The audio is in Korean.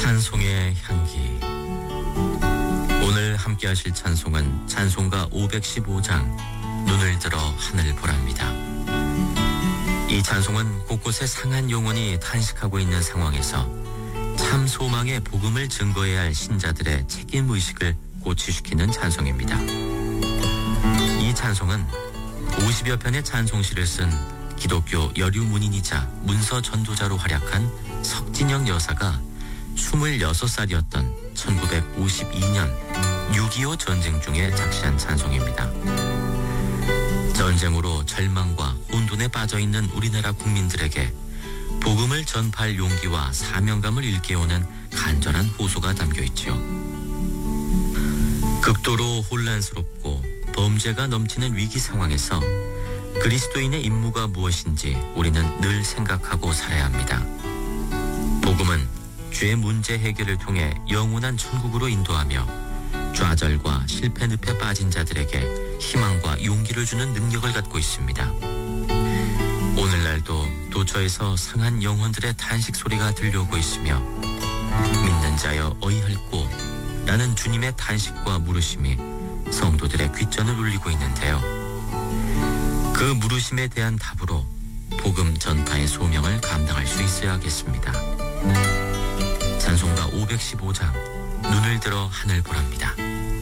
찬송의 향기. 오늘 함께 하실 찬송은 찬송가 515장 눈을 들어 하늘 보랍니다. 이 찬송은 곳곳에 상한 영혼이 탄식하고 있는 상황에서 참 소망의 복음을 증거해야 할 신자들의 책임의식을 고취시키는 찬송입니다. 이 찬송은 50여 편의 찬송시를 쓴 기독교 여류 문인이자 문서 전도자로 활약한 석진영 여사가 26살이었던 1952년 6.25 전쟁 중에 작시한 찬송입니다. 전쟁으로 절망과 혼돈에 빠져있는 우리나라 국민들에게 복음을 전파할 용기와 사명감을 일깨우는 간절한 호소가 담겨있지요. 극도로 혼란스럽고 범죄가 넘치는 위기 상황에서 그리스도인의 임무가 무엇인지 우리는 늘 생각하고 살아야 합니다. 복음은 죄 문제 해결을 통해 영원한 천국으로 인도하며 좌절과 실패 늪에 빠진 자들에게 희망과 용기를 주는 능력을 갖고 있습니다. 오늘날도 도처에서 상한 영혼들의 탄식 소리가 들려오고 있으며 믿는 자여 어이할꼬 라는 주님의 탄식과 물으심이 성도들의 귓전을 울리고 있는데요. 그 물으심에 대한 답으로 복음 전파의 소명을 감당할 수 있어야겠습니다. 찬송가 515장 눈을 들어 하늘 보랍니다.